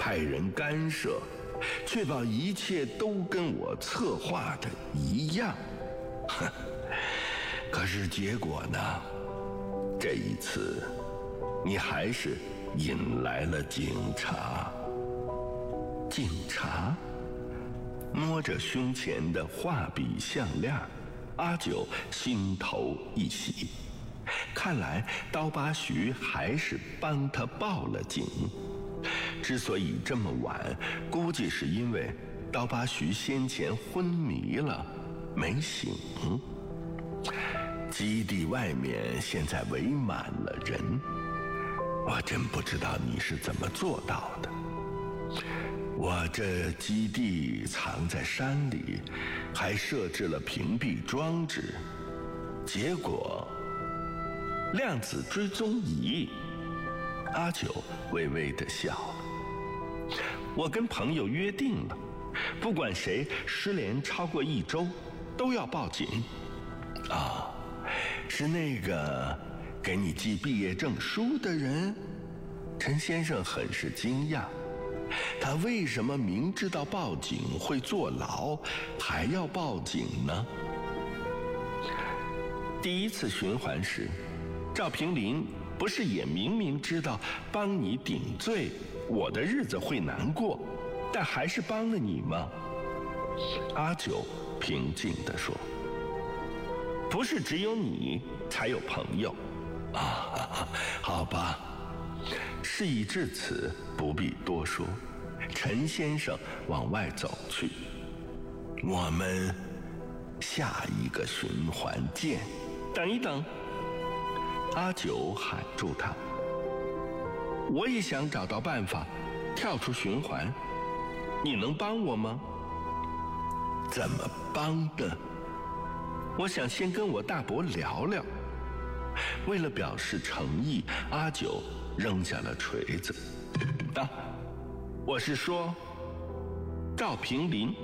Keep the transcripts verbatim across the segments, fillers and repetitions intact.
派人干涉，确保一切都跟我策划的一样。哼，可是结果呢？这一次，你还是引来了警察。警察？摸着胸前的画笔项链，阿九心头一喜。看来刀疤徐还是帮他报了警。之所以这么晚，估计是因为刀疤徐先前昏迷了，没醒。基地外面现在围满了人，我真不知道你是怎么做到的。我这基地藏在山里，还设置了屏蔽装置，结果量子追踪仪。阿九微微地笑了。我跟朋友约定了，不管谁失联超过一周，都要报警。啊，是那个给你寄毕业证书的人？陈先生很是惊讶，他为什么明知道报警会坐牢，还要报警呢？第一次循环时，赵平林不是也明明知道帮你顶罪，我的日子会难过，但还是帮了你吗？阿九平静地说，不是只有你才有朋友啊。好吧，事已至此，不必多说。陈先生往外走去，我们下一个循环见。等一等，阿九喊住他，我也想找到办法跳出循环，你能帮我吗？怎么帮呢？我想先跟我大伯聊聊。为了表示诚意，阿九扔下了锤子。啊，我是说赵平林。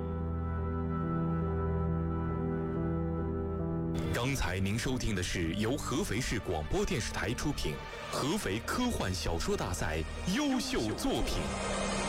刚才您收听的是由合肥市广播电视台出品，合肥科幻小说大赛优秀作品。